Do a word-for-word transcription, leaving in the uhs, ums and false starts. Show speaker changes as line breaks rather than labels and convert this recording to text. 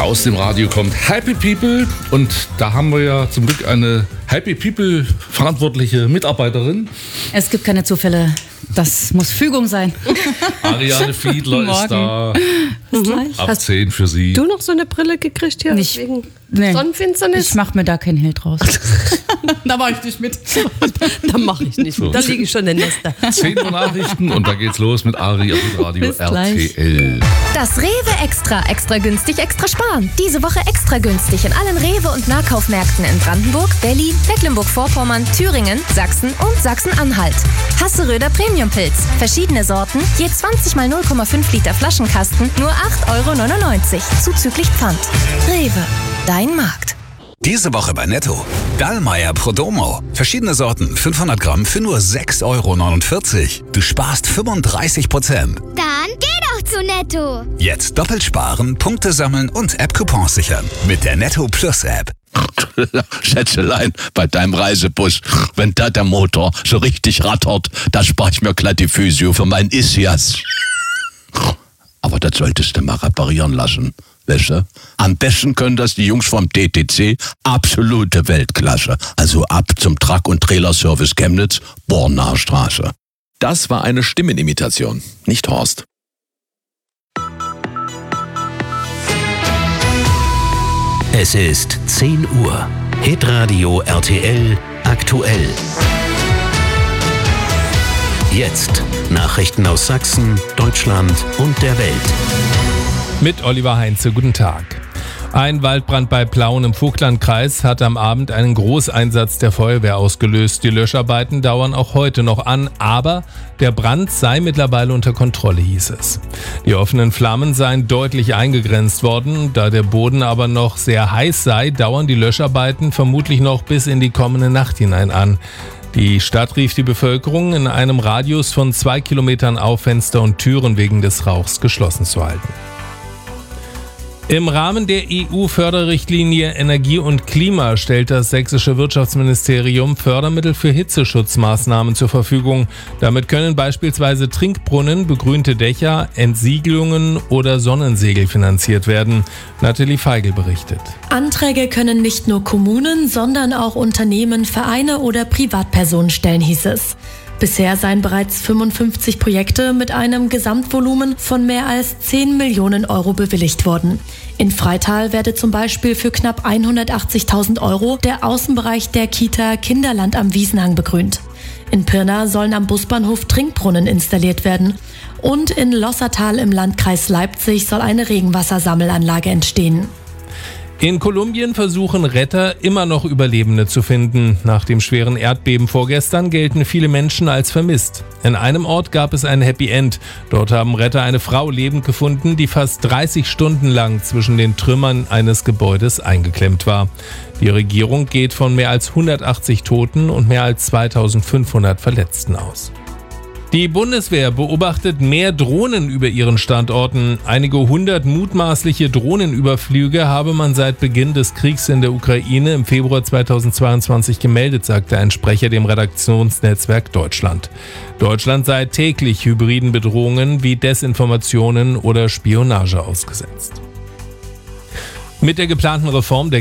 aus dem Radio kommt Happy People. Und da haben wir ja zum Glück eine Happy People verantwortliche Mitarbeiterin.
Es gibt keine Zufälle. Das muss Fügung sein.
Ariane Fiedler ist da.
Mhm.
Ab zehn für Sie.
Du noch so eine Brille gekriegt hier?
Nicht,
wegen
nee.
Sonnenfinsternis?
Ich mache mir da keinen Hehl draus. Da mache ich nicht mit.
Da mache ich nicht mit. Da liege ich schon in der Nester.
zehn Uhr Nachrichten und da geht's los mit Ari auf dem Radio
Bis
R
gleich.
T L.
Das Rewe Extra. Extra günstig, extra sparen. Diese Woche extra günstig in allen Rewe- und Nahkaufmärkten in Brandenburg, Berlin, Mecklenburg-Vorpommern, Thüringen, Sachsen und Sachsen-Anhalt. Hasseröder Premiumpilz. Verschiedene Sorten, je zwanzig mal null Komma fünf Liter Flaschenkasten, nur acht Euro neunundneunzig. Zuzüglich Pfand. Rewe. Dein Markt.
Diese Woche bei Netto. Dallmayr Prodomo. Verschiedene Sorten, fünfhundert Gramm für nur sechs Euro neunundvierzig. Du sparst fünfunddreißig Prozent.
Dann geh doch zu Netto.
Jetzt doppelt sparen, Punkte sammeln und App-Coupons sichern. Mit der Netto Plus App.
Schätzelein, bei deinem Reisebus, wenn da der Motor so richtig rattert, da spare ich mir glatt die Physio für mein Ischias. Aber das solltest du mal reparieren lassen, weißt du? Am besten können das die Jungs vom D T C, absolute Weltklasse. Also ab zum Truck- und Trailerservice Chemnitz, Bornaer Straße.
Das war eine Stimmenimitation, nicht Horst.
Es ist zehn Uhr. Hitradio R T L aktuell. Jetzt Nachrichten aus Sachsen, Deutschland und der Welt.
Mit Oliver Heinze, guten Tag. Ein Waldbrand bei Plauen im Vogtlandkreis hat am Abend einen Großeinsatz der Feuerwehr ausgelöst. Die Löscharbeiten dauern auch heute noch an, aber der Brand sei mittlerweile unter Kontrolle, hieß es. Die offenen Flammen seien deutlich eingegrenzt worden. Da der Boden aber noch sehr heiß sei, dauern die Löscharbeiten vermutlich noch bis in die kommende Nacht hinein an. Die Stadt rief die Bevölkerung, in einem Radius von zwei Kilometern auf, Fenster und Türen wegen des Rauchs geschlossen zu halten. Im Rahmen der E U-Förderrichtlinie Energie und Klima stellt das sächsische Wirtschaftsministerium Fördermittel für Hitzeschutzmaßnahmen zur Verfügung. Damit können beispielsweise Trinkbrunnen, begrünte Dächer, Entsiegelungen oder Sonnensegel finanziert werden. Nathalie Feigl berichtet.
Anträge können nicht nur Kommunen, sondern auch Unternehmen, Vereine oder Privatpersonen stellen, hieß es. Bisher seien bereits fünfundfünfzig Projekte mit einem Gesamtvolumen von mehr als zehn Millionen Euro bewilligt worden. In Freital werde zum Beispiel für knapp hundertachtzigtausend Euro der Außenbereich der Kita Kinderland am Wiesenhang begrünt. In Pirna sollen am Busbahnhof Trinkbrunnen installiert werden. Und in Lossertal im Landkreis Leipzig soll eine Regenwassersammelanlage entstehen.
In Kolumbien versuchen Retter immer noch Überlebende zu finden. Nach dem schweren Erdbeben vorgestern gelten viele Menschen als vermisst. In einem Ort gab es ein Happy End. Dort haben Retter eine Frau lebend gefunden, die fast dreißig Stunden lang zwischen den Trümmern eines Gebäudes eingeklemmt war. Die Regierung geht von mehr als hundertachtzig Toten und mehr als zweitausendfünfhundert Verletzten aus. Die Bundeswehr beobachtet mehr Drohnen über ihren Standorten. Einige hundert mutmaßliche Drohnenüberflüge habe man seit Beginn des Kriegs in der Ukraine im Februar zweitausendzweiundzwanzig gemeldet, sagte ein Sprecher dem Redaktionsnetzwerk Deutschland. Deutschland sei täglich hybriden Bedrohungen wie Desinformationen oder Spionage ausgesetzt. Mit der geplanten Reform der